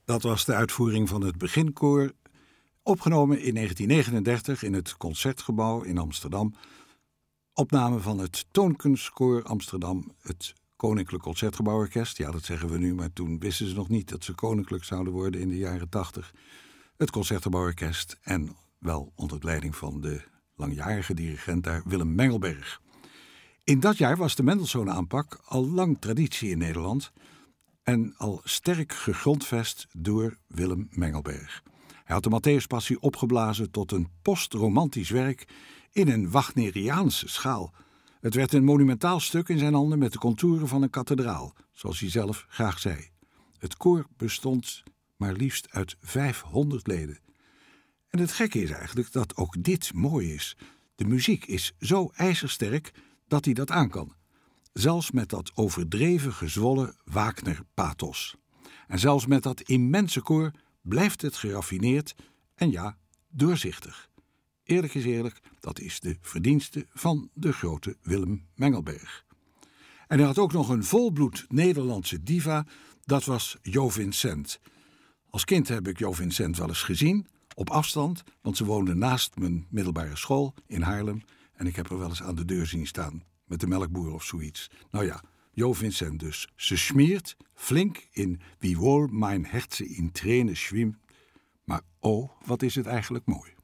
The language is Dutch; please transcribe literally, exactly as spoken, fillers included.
Dat was de uitvoering van het beginkoor, opgenomen in negentien negenendertig in het Concertgebouw in Amsterdam. Opname van het Toonkunstkoor Amsterdam, het Koninklijk Concertgebouworkest. Ja, dat zeggen we nu, maar toen wisten ze nog niet dat ze koninklijk zouden worden in de jaren tachtig. Het Concertgebouworkest en wel onder leiding van de langjarige dirigent daar, Willem Mengelberg. In dat jaar was de Mendelssohn-aanpak al lang traditie in Nederland en al sterk gegrondvest door Willem Mengelberg. Hij had de Matthäuspassie opgeblazen tot een postromantisch werk in een Wagneriaanse schaal. Het werd een monumentaal stuk in zijn handen met de contouren van een kathedraal, zoals hij zelf graag zei. Het koor bestond maar liefst uit vijfhonderd leden. En het gekke is eigenlijk dat ook dit mooi is. De muziek is zo ijzersterk dat hij dat aan kan. Zelfs met dat overdreven gezwollen Wagner-pathos. En zelfs met dat immense koor blijft het geraffineerd en ja, doorzichtig. Eerlijk is eerlijk, dat is de verdienste van de grote Willem Mengelberg. En hij had ook nog een volbloed Nederlandse diva, dat was Jo Vincent. Als kind heb ik Jo Vincent wel eens gezien, op afstand, want ze woonde naast mijn middelbare school in Haarlem en ik heb er wel eens aan de deur zien staan, met de melkboer of zoiets. Nou ja, Jo Vincent dus. Ze smiert flink in Wie wohl mein Herze in Tränen schwimmt, maar oh, wat is het eigenlijk mooi.